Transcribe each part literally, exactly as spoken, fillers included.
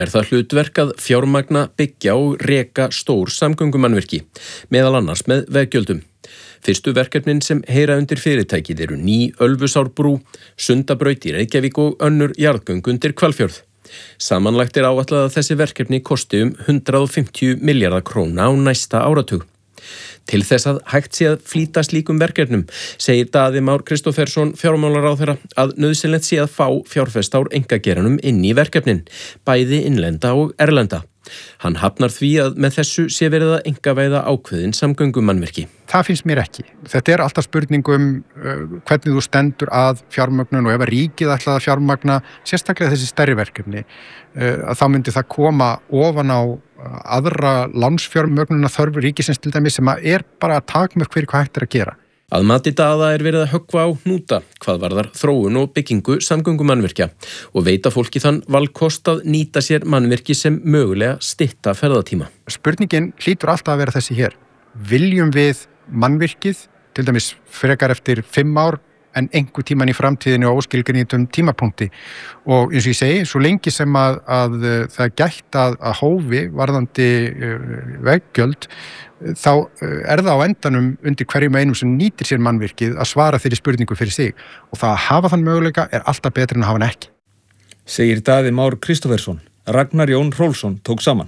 Er það hlutverk að fjármagna, byggja og reka stór samgöngumannvirki, meðal annars með veggjöldum. Fyrstu verkefnin sem heyra undir fyrirtækið eru ný Ölfusárbrú, Sundabraut í Reykjavík og önnur jarðgöng undir Hvalfjörð. Samanlagt er áætlað að þessi verkefni kosti um hundrað og fimmtíu milljarða króna á næsta áratug. Til þess að hægt sé að flýta slíkum verkefnum, segir Daði Már Kristófersson fjármálaráðherra að nauðsynlegt sé að fá fjárfesta úr einkageiranum inn í verkefnin, bæði innlenda og erlenda. Hann hafnar því að með þessu sé verið að einkavæða ákveðin samgöngumannvirki. Það finnst mér ekki. Þetta er alltaf spurning um uh, hvernig þú stendur að fjármögnun og ef að ríkið ætlaði að fjármagna, sérstaklega þessi stærri verkefni, uh, að þá myndi það koma ofan á uh, aðra lánsfjármögnuna þörfu ríkisins til dæmis sem að er bara að takmörk fyrir hvað hægt er að gera. Að mati Daða er verið að höggva á hnúta hvað varðar þróun og byggingu samgöngumannvirkja og veita fólki þann valkost að nýta sér mannvirki sem mögulega stytta ferðatíma. Spurningin hlýtur alltaf að vera þessi hér. Viljum við mannvirkið, til dæmis frekar eftir fimm ár, en einhver tíman í framtíðinu á óskilgreintum tímapunkti. Og eins og ég segi, svo lengi sem að, að það gætt að, að hófi varðandi uh, veggjöld, þá uh, er það á endanum undir hverjum einum sem nýtir sér mannvirkið að svara þeirri spurningu fyrir sig. Og það að hafa þann möguleika er alltaf betur en að hafa hann ekki. Segir Daði Már Kristófersson. Ragnar Jón Hrólfsson tók saman.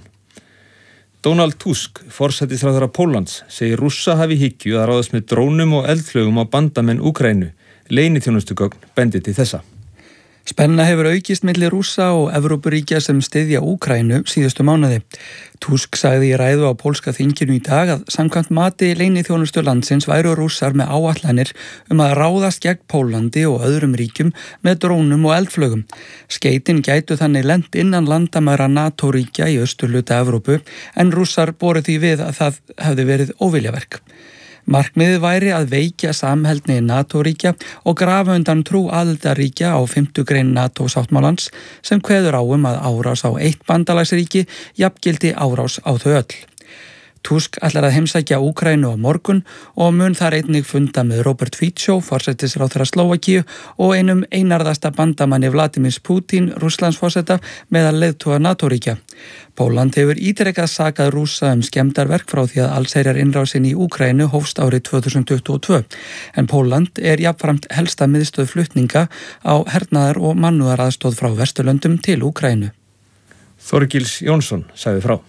Donald Tusk, forsætisráðherra Póllands, segir Rússa hafi hyggju að ráðast með drónum og eldflaugum á bandamenn Úkraínu. Leyniþjónustugögn bendi til þessa. Spenna hefur aukist milli Rússa og Evrópuríkja sem styðja Úkraínu síðustu mánuði. Tusk sagði í ræðu á pólska þinginu í dag að samkvæmt mati leyniþjónustu landsins væru Rússar með áætlanir um að ráðast gegn Póllandi og öðrum ríkjum með drónum og eldflaugum. Skeytin gætu þannig lent innan landamæra NATO-ríkja í austurhluta Evrópu en Rússar boru því við að það hefði verið óviljaverk. Markmiðið væri að veikja samheldni NATO-ríkja og grafa undan trú aðildarríkja á fimmtu grein NATO-sáttmálans sem kveður á um að árás á eitt bandalagsríki jafngildi árás á þau öll. Tusk ætlar að heimsækja Úkraínu á morgun og mun þar einnig funda með Robert Fico, forsætisráðherra Slóvakíu og einum einarðasta bandamanni Vladimir Putin, Rússlandsforseta, meðal leiðtoga NATO-ríkja. Pólland hefur ítrekað sakað Rússa um skemmdarverk frá því að allsherjar innrásin í Úkraínu hófst árið tvö þúsund tuttugu og tvö, en Pólland er jafnframt helsta miðstöð flutninga á hernaðar- og mannúðaraðstoð frá Vesturlöndum til Úkraínu. Þorgils Jónsson sagði frá.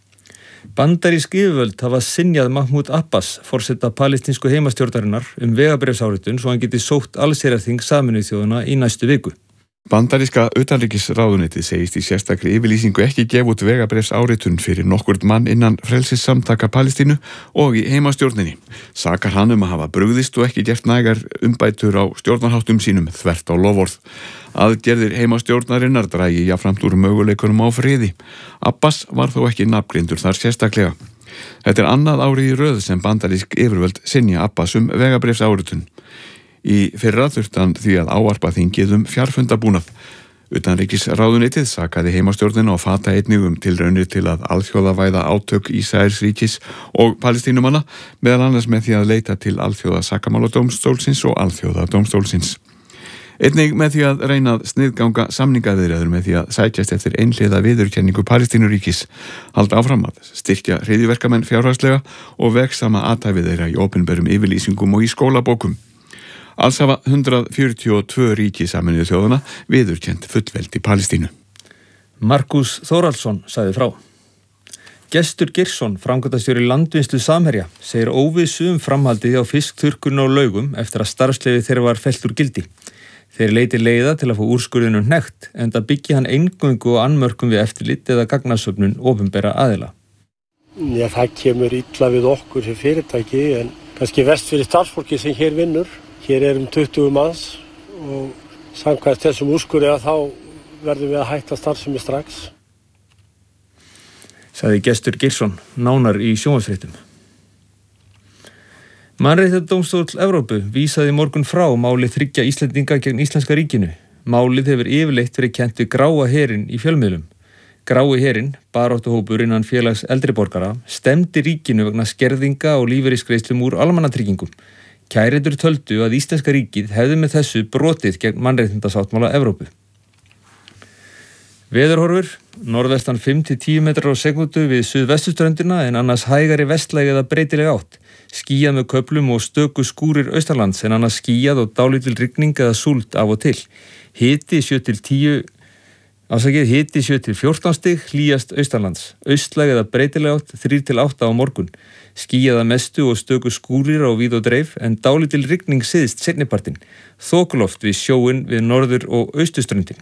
Bandarísk yfirvöld hafa synjað Mahmoud Abbas, forseta palestínsku heimastjórnarinnar, um vegabréfsáritun svo hann geti sótt allsherjarþing Sameinuðu þjóðanna í næstu viku. Bandaríska utanríkisráðuneytið segist í sérstakri yfirlýsingu ekki gefa út vegabréfsáritun fyrir nokkurn mann innan frelsissamtaka Palestínu og í heimastjórninni. Sakar hann um að hafa brugðist og ekki gert nægar umbætur á stjórnarháttum sínum þvert á loforð. Aðgerðir heimastjórnarinnar dragi jafnframt úr möguleikunum á friði. Abbas var þó ekki nafngreindur þar sérstaklega. Þetta er annað árið í röð sem bandarísk yfirvöld synja Abbas um vegabréfsáritun. Í fyrra þurfti hann því að ávarpa þingið um fjarfundabúnað. Utanríkisráðuneytið sakaði heimastjórnina og fata einnig um tilraunir til að alþjóðavæða átök Ísraelsríkis og Palestínumanna, meðal annars með því að leita til alþjóða sakamáladómstólsins og alþjóðadómstólsins. Einnig með því að reyna að sniðganga samningaviðræður með því að sækjast eftir einhliða viðurkenningu Palestínuríkis, halda áfram að styrkja hryðjuverkamenn fjárhagslega og vegsama athæfi þeirra í opinberum yfirlýsingum og í skólabókum. Alls hafa hundrað fjörutíu og tvö ríki Sameinuðu þjóðanna viðurkennt fullveldi Palestínu. Markus Þórhallsson sagði frá. Gestur Geirsson, framkvæmdastjóri landvinnslu Samherja, segir óvissu um framhaldið á fiskþurrkun og laugum eftir að starfsleyfi þeirra var fellt úr gildi. Þeir leiti leiða til að fá úrskurðinum hnekkt, enda byggi hann eingöngu og annmörkum við eftirlit eða gagnasöfnun opinbera aðila. Já, það kemur illa við okkur sem fyrirtæki, en kannski verst fyrir starfsfólki sem hér vinnur. Hér er um tuttugu manns og samkvæmt þessum úrskurði að þá verðum við að hætta starfsemi strax. Sagði gestur Geirsson nánar í sjónvarpsfréttum. Mannréttindadómstóll Evrópu vísaði morgun frá máli þriggja Íslendinga gegn Íslenska ríkinu. Málið hefur yfirleitt verið kennt við gráa herinn í fjölmiðlum. Grái herinn, baráttuhópur innan félags eldri borgara, stemdi ríkinu vegna skerðinga og lífeyrisgreiðslum úr almannatryggingum. Kærendur töldu að Íslenska ríkið hefði með þessu brotið gegn mannréttindasáttmála Evrópu. Veðurhorfur, norðvestan fimm til tíu metrar á sekúndu við suðvestuströndina en annars hægari vestlæg eða breytileg átt. Skýjað með köflum og stöku skúrir austanlands en annars skýjað og dálítil rigning eða súld af og til. Hiti sjö til tíu, ásakið, hiti sjö til fjórtán stig, hlýjast austanlands. Austlæg eða breytileg átt þrjú til átta á morgun. Skýjað að mestu og stöku skúrir á víð og dreif en dálítil rigning syðst seinnipartinn. Þokuloft við sjóinn við norður- og austuströndin.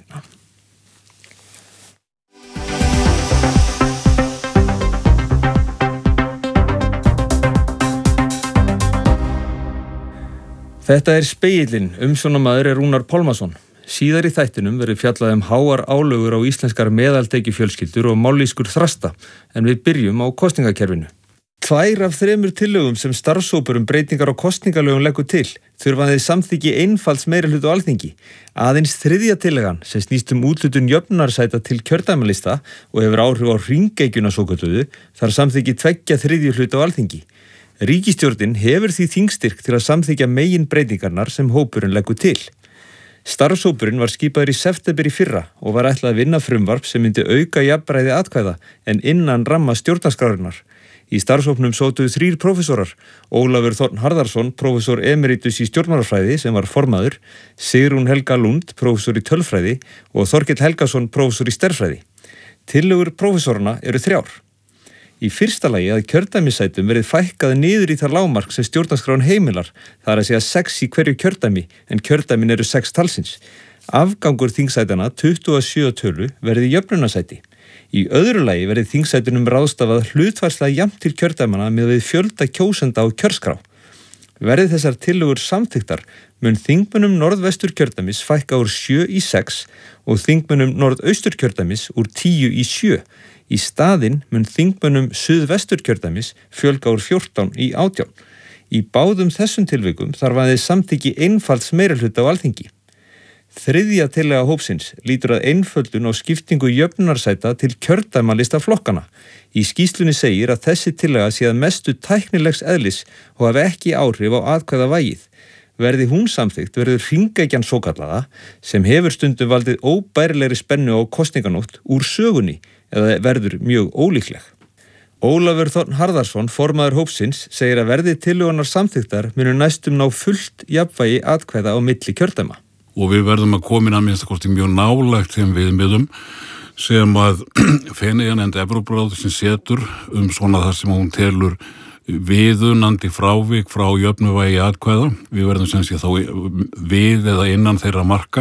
Þetta er Spegillinn, umsjónamaður er Rúnar Pálmason. Síðar í þættinum verður fjallað um háar álögur á íslenskar meðaltekjufjölskyldur og mállýskur þrasta, en við byrjum á kosningakerfinu. Tvær af þremur tillögum sem starfshópur um breytingar á kosningalögum leggur til þurfa þeir samþykki einfalds meirihluta á Alþingi. Aðeins þriðja tillagan sem snýst um úthlutun jöfnunarsæta til kjördæmalista og hefur áhrif á hringekjuna svokölluðu þarf samþykki tveggja þriðju hluta á Alþingi. Ríkisstjórnin hefur því þingstyrk til að samþykja megin breytingarnar sem hópurinn leggur til. Starfshópurinn var skipaður í september í fyrra og var ætlað að vinna frumvarp sem myndi auka jafnræði atkvæða en innan ramma stjórnarskrárinnar. Í starfshópnum sótuðu þrír prófessorar, Ólafur Þórn Harðarsson, prófessor emeritus í stjórnmálafræði sem var formaður, Sigrún Helga Lund, prófessor í tölfræði og Þorkell Helgason, prófessor í stærðfræði. Tillögur prófessorana eru þrjár. Í fyrsta lagi að kjördæmissætum verið fækkað niður í það lágmark sem stjórnarskráin heimilar, það er að segja sex í hverju kjördæmi, en kjördæmin eru sex talsins. Afgangur þingsætana tuttugu og sjö tölu verið jöfnunarsæti. Í öðru lagi verið þingsætunum ráðstafað hlutfærslega jafnt til kjördæmana með við fjölda kjósenda á kjörskrá. Verið þessar tillögur samþykktar mun þingmönnum norðvestur kjördæmis fækka úr sjö í sex og þingmönnum norðaustur kjördæmis úr tíu í sjö. Í staðinn mun þingmönnum suðvestur kjördæmis fjölga úr fjórtán í átján. Í báðum þessum tilvikum þarf aðeins samþykki einfalds meirihluta á Alþingi. Þriðja tillaga hópsins lítur að einföldun á skiptingu jöfnunarsæta til kjördæmalista flokkana. Í skýrslunni segir að þessi tillaga sé að mestu tæknilegs eðlis og hafi ekki áhrif á atkvæða vægið. Verði hún samþykkt verður hringekjan svokallaða sem hefur stundum valdið óbærilegri spennu á kosninganótt úr sögunni eða verður mjög ólíkleg. Ólafur Þórn Harðarsson, formaður hópsins, segir að verði tillögunar samþykktar munu næstum ná fullt jafnvægi atkvæða á milli kjördæma. Og við verðum að koma inn að minnsta kosti mjög nálægt þeim viðmiðum sem að Feneyjanefnd Evrópuráðsins setur um svona það sem hún telur viðunandi frávik frá jöfnuvægi atkvæða. Við verðum sem sé þá við eða innan þeirra marka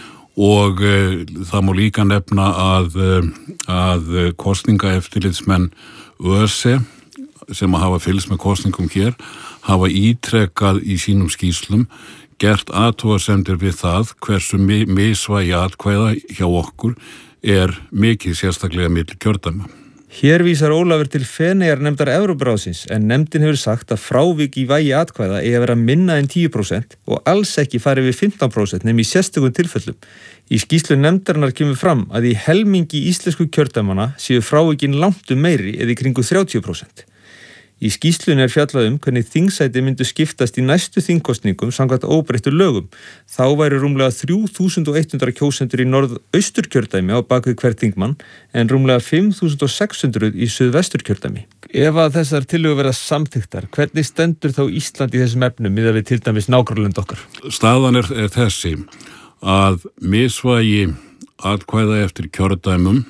og e, það má líka nefna að, að kosningaeftirlitsmenn ÖSE sem að hafa fylgst með kosningum hér hafa ítrekkað í sínum skýrslum gert athugasemdir við það hversu misvægi atkvæða hjá okkur er mikið sérstaklega milli kjördæma. Hér vísar Ólafur til Feneyjarnefndar Evrópuráðsins en nefndin hefur sagt að frávik í vægi atkvæða eigi að vera minna en tíu prósent og alls ekki farið við fimmtán prósent nema í sérstökum tilfellum. Í skýrslu nefndarinnar kemur fram að í helmingi íslensku kjördæmana séu frávikin langtum meiri eða í kringu þrjátíu prósent. Í skýrslunni er fjallað um hvernig þingsæti myndu skiptast í næstu þingkosningum samkvæmt óbreyttu lögum. Þá væri rúmlega þrjú þúsund hundrað kjósendur í norðaustur kjördæmi á bakvið hver þingmann en rúmlega fimm þúsund sex hundruð í suðvestur kjördæmi. Ef að þessar tillögur verða samþykktar, hvernig stendur þá Ísland í þessum efnum miðað við til dæmis nágrannalönd okkar? Staðan er, er þessi að misvægi atkvæða eftir kjördæmum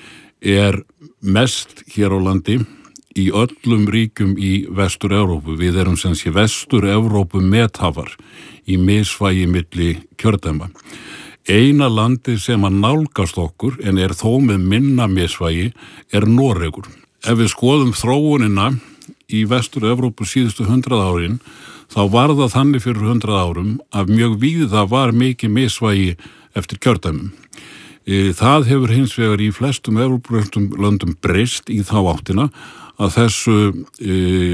er mest hér á landi í öllum ríkjum í Vestur-Evrópu. Við erum sem sé Vestur-Evrópu methafar í misvægi milli kjördæma. Eina landi sem að nálgast okkur en er þó með minna misvægi er Noregur. Ef við skoðum þróunina í Vestur-Evrópu síðustu hundrað árin þá var það þannig fyrir hundrað árum að mjög víða var mikið misvægi eftir kjördæmum. Það hefur hins vegar í flestum Evrópulöndum breyst í þá áttina að þessu e,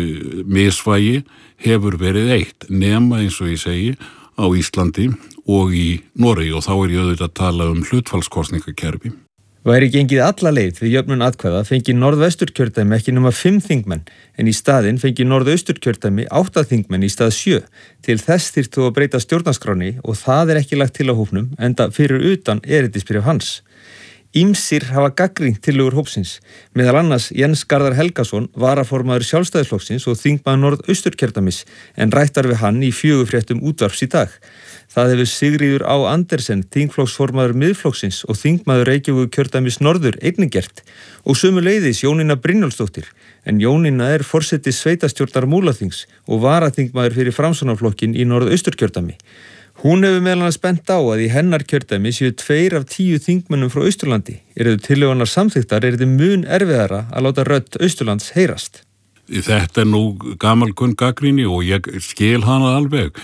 misvægi hefur verið eitt nema eins og ég segi á Íslandi og í Noregi og þá er ég auðvitað að tala um hlutfallskosningakerfi. Væri gengið alla leið við jöfnun atkvæða fengi norðvesturkjördæmi ekki nema fimm þingmenn en í staðinn fengi norðausturkjördæmi átta þingmenn í stað sjö. Til þess þyrfti þó að breyta stjórnarskráni og það er ekki lagt til á hópnum enda fyrir utan erindisbréf hans. Ýmsir hafa gagnrýnt tillögur hópsins, meðal annars Jens Garðar Helgason, varaformaður Sjálfstæðisflokksins og þingmaður Norðausturkjördæmis, en rættar við hann í fjögurfréttum útvarps í dag. Það hefur Sigríður Á. Andersen, þingflokksformaður Miðflokksins og þingmaður Reykjavíkurkjördæmis Norður einnig gert, og sömuleiðis Jónína Brynjólfsdóttir, en Jónína er forseti sveitastjórnar Múlaþings og varaþingmaður fyrir Framsóknarflokkinn í Norðausturkjördæmi. Hún hefur meðal annars bent á að í hennar kjördæmi séu tveir af tíu þingmönnum frá Austurlandi. Eru tillögunar samþykktar er þetta mun erfiðara að láta rödd Austurlands heyrast. Þetta er nú gamalkunn gagnrýni og ég skil hana alveg.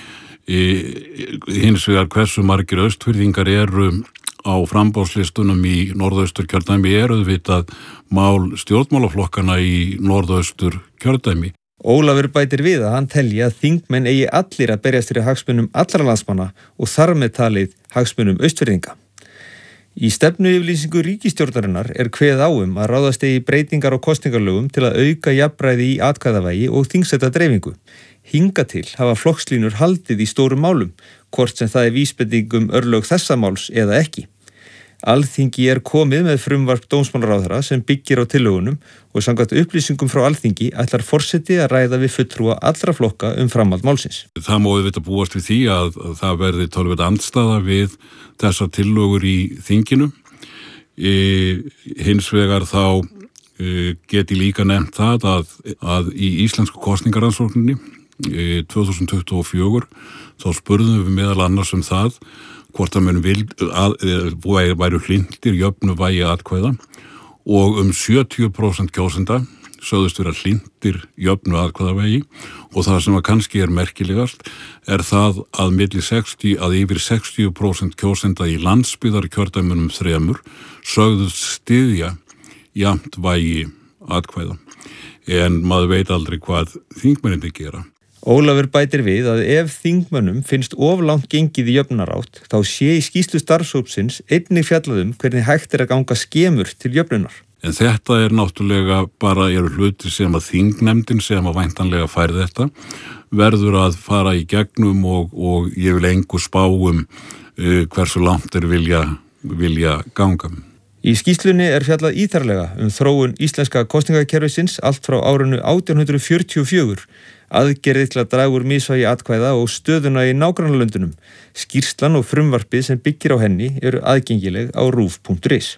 Hins vegar hversu margir austfirðingar eru á framboðslistunum í Norðausturkjördæmi eru auðvitað mál stjórnmálaflokkana í Norðausturkjördæmi. Ólafur bætir við að hann telji að þingmenn eigi allir að berjast fyrir hagsmunum allra landsmanna og þar með talið hagsmunum austfirðinga. Í stefnuyfirlýsingu ríkisstjórnarinnar er kveðið á um að ráðast eigi breytingar á kosningalögum til að auka jafnræði í atkvæðavægi og þingsæta dreifingu. Hinga til hafa flokkslínur haldið í stórum málum, hvort sem það er vísbendingum örlög þessa máls eða ekki. Alþingi er komið með frumvarp dómsmálaráðherra sem byggir á tillögunum og samkvæmt upplýsingum frá Alþingi ætlar forseti að ræða við fulltrúa allra flokka um framhald málsins. Það má auðvitað búast við því að það verði töluvert andstaða við þessar tillögur í þinginu. E, hins vegar þá e, geti líka nefnt það að, að í íslensku kosningarannsókninni e, tvö þúsund tuttugu og fjögur þá spurðum við meðal annars um það hvort að menn vil, að, að, væru hlindir jöfnu vægi atkvæða og um sjötíu prósent kjósenda sögðust vera hlindir jöfnu atkvæðavægi og það sem að kannski er merkilegast er það að milli sextíu að yfir sextíu prósent kjósenda í landsbyggðarkjördæmunum þremur sögðust styðja jafnt vægi atkvæða en maður veit aldrei hvað þingmennirnir gera. Ólafur bætir við að ef þingmönnum finnst of langt gengið í jöfnunarátt þá sé í skýrslu starfshópsins einnig fjallaðum hvernig hægt er að ganga skemur til jöfnunar. En þetta er náttúrulega bara eru hluti sem að þingnefndin sem að væntanlega fær þetta verður að fara í gegnum og, og ég vil engu spá um uh, hversu langt er vilja, vilja ganga. Í skýrslunni er fjallað ítarlega um þróun íslenska kosningakerfisins allt frá árinu átján hundruð fjörutíu og fjögur, aðgerðið til að draga úr misvægi atkvæða og stöðuna í nágrannalöndunum. Skýrslan og frumvarpið sem byggir á henni eru aðgengileg á rúv punktur is.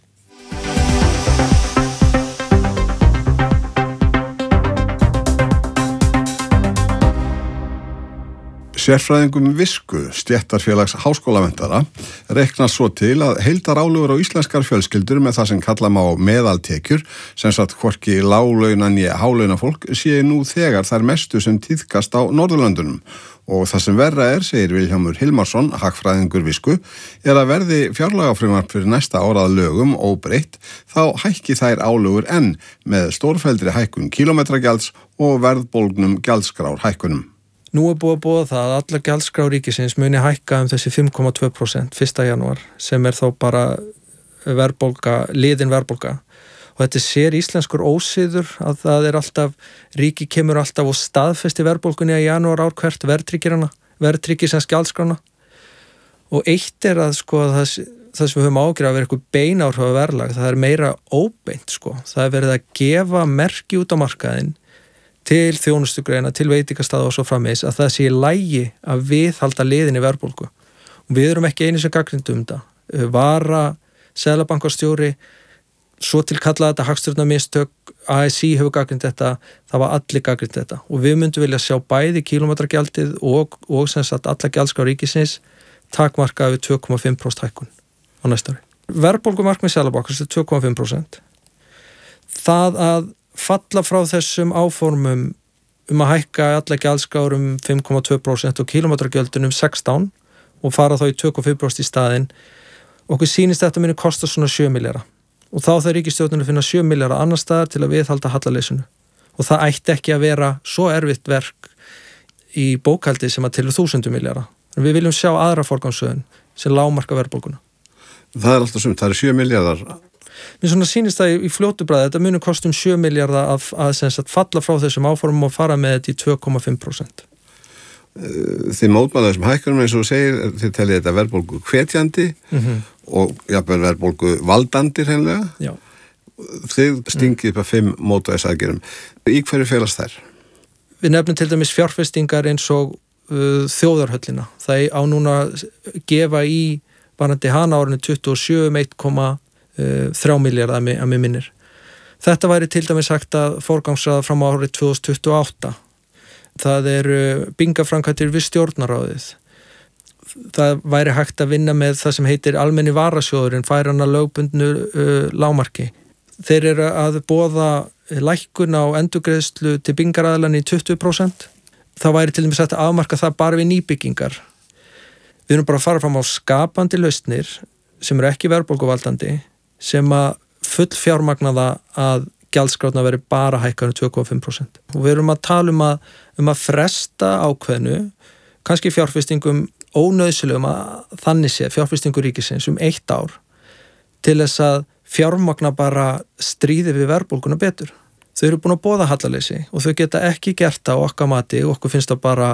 Sérfræðingum Visku, stéttarfélags háskólamennara, reiknar svo til að heildarálögur á íslenskar fjölskyldur með það sem kalla má meðaltekjur, sem sagt hvorki láglauna né hálauna fólk, sé nú þegar þær mestu sem tíðkast á Norðurlöndunum. Og það sem verra er, segir Vilhjálmur Hilmarsson, hagfræðingur Visku, er að verði fjárlagafrumvarp fyrir næsta árað lögum óbreytt, þá hækki þær álögur enn með stórfelldri hækkun kílómetragjalds og verðbólgnum gjaldskrár hækkunum. Nú er búið að búa það að alla gjaldskrár ríkisins muni hækka um þessi fimm komma tvö prósent fyrsta janúar sem er þá bara verðbólga, liðin verðbólga og þetta sér íslenskur ósiður að það er alltaf, ríki kemur alltaf og staðfesti verðbólgunni að janúar ár hvert verðtryggir hana, verðtryggir sem gjaldskrárna og eitt er að sko það, það sem við höfum ágjörð að vera eitthvað bein áhrif af verðlag, það er meira óbeint sko, það er verið að gefa merki út á markaðinn til þjónustugreina, til veitingastaða og svo framvegis að það sé í lagi að viðhalda liðinni verðbólgu. Og við erum ekki einu sem gagnrýndu um þetta. Vara, seðlabankastjóri, svo til kalla þetta hagstjórnarmistök, A S I hefur gagnrýnt þetta, það var allir gagnrýnt þetta. Og við myndum vilja sjá bæði kílómetragjaldið og, og sem sagt alla gjaldskrár ríkisins takmarkað við tvö komma fimm prósent hækkun á næsta ári. Verðbólgumarkmið seðlabankans er tvö komma fimm prósent. Það að falla frá þessum áformum um að hækka alla gjaldskrár um fimm komma tvö prósent og kílómetragjöldin um sextán og fara þá í tvö komma fimm prósent í staðinn. Okkur sýnist þetta muni kosta svona sjö milljarða og þá þarf ríkisstjórnin að finna sjö milljarða annar staðar til að viðhalda hallaleysinu og það ætti ekki að vera svo erfitt verk í bókhaldi sem að tilur þúsundu milljarða. En við viljum sjá aðra forgangsröðun sem lágmarka verðbólguna. Það er alltaf sumt, það eru sjö milljarðar. Mér svona sýnist það í fljótu bræði, þetta muni kostum sjö milljarða að, að, að falla frá þessum áformum og fara með þetta í tvö komma fimm prósent. þið mótmæla þessum hækkunum eins og segir, þið tellið þetta verðbólgu hvetjandi mm-hmm. og jafnvel verðbólgu valdandi hreinlega. Já. Þið stingið upp að fimm mótvægisaðgerðum. Í hverju felast þær? Við nefnum til dæmis fjárfestingar eins og uh, þjóðarhöllina. Það á núna að gefa í varandi hana árinu tuttugu og sjö um einn komma þrjá milljarða að mig minnir. Þetta væri til dæmis hægt að forgangsraða fram á árið tvö þúsund tuttugu og átta. Það eru bingaframkvæmdir við stjórnarráðið. Það væri hægt að vinna með það sem heitir almenni varasjóðurinn, færa hann að lögbundnu uh, lágmarki. Þeir eru að boða lækkun á endurgreiðslu til bingaraðlan í tuttugu prósent. Það væri til dæmis hægt að afmarka það bara við nýbyggingar. Við erum bara að fara fram á skapandi lausnir sem eru ekki verðbólguvaldandi, sem að full fjármagnaða að gjaldskrárna veri bara hækkanum tvö komma fimm prósent. Og við erum að tala um að, um að fresta ákveðnu, kannski fjárfestingum ónauðsynlegum að þannig sé, fjárfestingu ríkisins um eitt ár, til þess að fjármagna bara stríði við verðbólguna betur. Þau eru búin að boða hallaleysi og þau geta ekki gert það á okkar mati og okkur finnst það bara,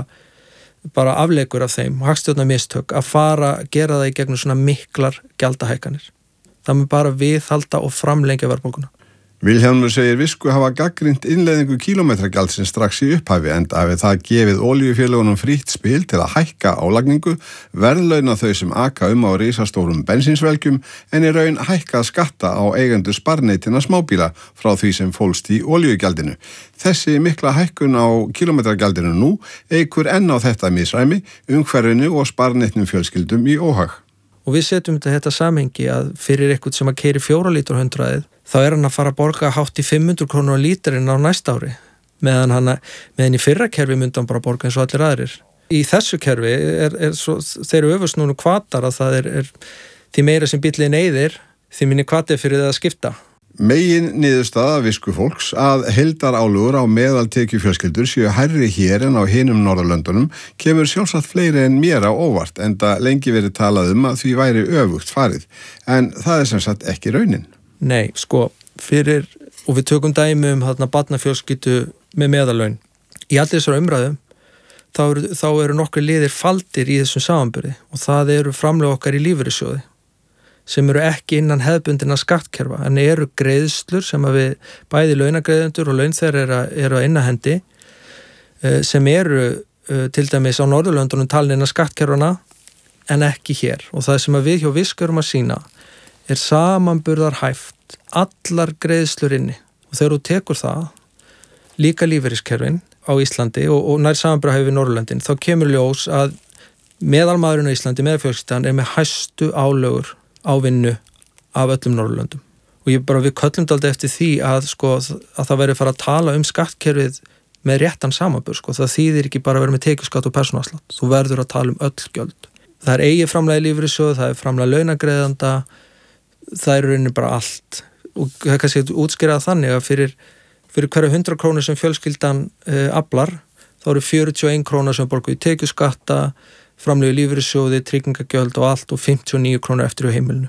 bara afleikur af þeim, hagstjórnar mistök, að fara að gera það í gegnum svona miklar gjaldahækkanir. Það mun bara viðhalda og framlengja verðbólguna. Vilhjálmur segir Visku hafa gagnrýnt innleiðingu kílómetragjaldsins strax í upphafi enda hafi það gefið olíufélagunum frítt spil til að hækka álagningu, verðlauna þau sem aka um á risastórum bensinsvelgjum en í raun hækka skatta á eigendur sparneytina smábíla frá því sem fólst í olíugjaldinu. Þessi mikla hækkun á kílómetragjaldinu nú eykur enn á þetta misræmi, umhverfinu og sparneytnum fjölskyldum í óhag. Og við setjum þetta þetta samhengi að fyrir eitthvað sem að keyri fjóra lítur hundraðið, þá er hann að fara að borga hátt í fimm hundruð krónur á líturinn á næsta ári, meðan, hann, meðan í fyrra kerfi myndi hann bara borga eins og allir aðrir. Í þessu kerfi er, er svo, þeir eru öfursnúnu hvatar að það er, er því meira sem bíllinn eyðir, því minni hvatið fyrir það að skipta. Megin niðurstaða Visku fólks að heildarálögur á meðaltekjufjölskyldur séu hærri hér en á hinum Norðurlöndunum kemur sjálfsagt fleiri en mér á óvart enda lengi verið talað um að því væri öfugt farið. En það er sem sagt ekki raunin. Nei, sko, fyrir, og við tökum dæmi um þarna barnafjölskyldu með meðalaun. Í allir þessar umræðum þá eru, þá eru nokkri liðir faldir í þessum samanburði og það eru framlög okkar í lífeyrissjóði sem eru ekki innan hefðbundina skattkerfa, en eru greiðslur sem að við bæði launagreiðendur og launþegar eru, eru að innahendi sem eru til dæmis á Norðurlöndunum talin innan skattkerfana en ekki hér. Og það sem að við hjá Visku erum að sína er samanburðarhæft allar greiðslur inni og þegar þú tekur það, líka lífeyriskerfin á Íslandi og, og nær samanburðarhæfi við Norðurlöndin, þá kemur ljós að meðalmaðurinn á Íslandi, meðalfjölskyldan, er með hæstu álögur á vinnu af öllum Norðurlöndum. Og ég bara, við köllum daldi eftir því að, sko, að það veri fara að tala um skattkerfið með réttan samanburð, sko. Það þýðir ekki bara að vera með tekjuskatt og persónuafslátt. Þú verður að tala um öll gjöld. Það er eigið framlag í lífeyrissjóð, það er framlag launagreiðanda, það er rauninni bara allt. Og það er kannski útskýrað þannig að fyrir, fyrir hverju hundrað krónur sem fjölskyldan uh, aflar, þá eru fjörutíu og ein króna sem borgu í tekjuskatta, framlegu lífeyrissjóði, tryggingagjöld og allt og fimmtíu og níu krónur eftir á heimilinu.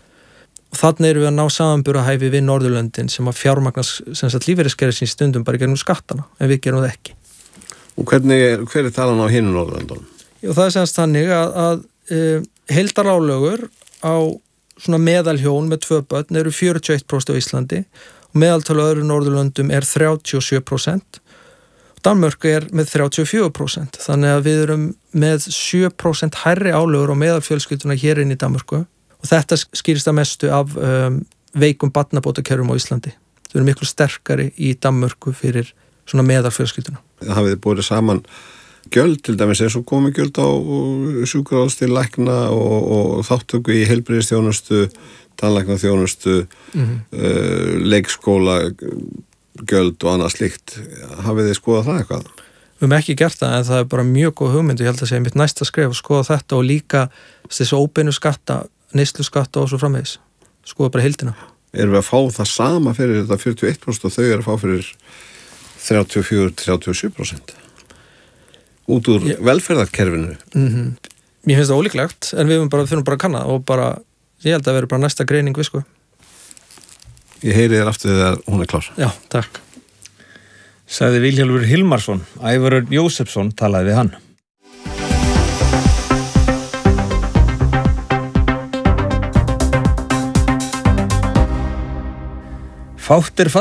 Og þannig erum við að ná samanburðarhæfi við Norðurlöndin sem að fjármagna sem sagt lífeyriskerfið sín stundum bara gegnum skattana, en við gerum það ekki. Og hvernig er, hver er talan á hinum Norðurlöndunum? Jú, það er semst þannig að, að e, heildarálögur á svona meðalhjón með tvö börn eru fjörutíu og eitt prósent á Íslandi og meðaltölu öðru Norðurlöndum er þrjátíu og sjö prósent. Danmörk er með þrjátíu og fjögur prósent, þannig að við erum með sjö prósent hærri álögur á meðalfjölskylduna hér inn í Danmörku og þetta skýrist að mestu af um, veikum barnabótakerfum á Íslandi. Þau eru miklu sterkari í Danmörku fyrir svona meðalfjölskylduna. Hafið þið borið saman gjöld til dæmis eins og komið gjöld á sjúkrahús til lækna og, og þáttöku í heilbrigðisþjónustu, tannlæknaþjónustu, mm-hmm. uh, leikskóla, gjöld og annað slíkt. Hafið þið skoðað það eitthvað? Við hefum ekki gert það, en það er bara mjög góð hugmynd og ég held að segja mitt næsta skref að skoða þetta og líka þessu óbeinu skatta, neyslu skatta og svo framvegis. Skoða bara heildina. Erum við að fá það sama fyrir þetta fjörutíu og eitt prósent og þau eru að fá fyrir þrjátíu og fjögur til þrjátíu og sjö prósent? Út úr ég... velferðarkerfinu? Mm-hmm. Mér finnst það ólíklegt, en við bara, þurfum bara að kanna og bara, ég held að vera bara næsta greining við sko. Ég heyri þér aftur þegar hún er klár. Já, takk. Sagði Vilhjálmur Hilmarsson, Ævarur Jósefsson talaði við hann. Fátt er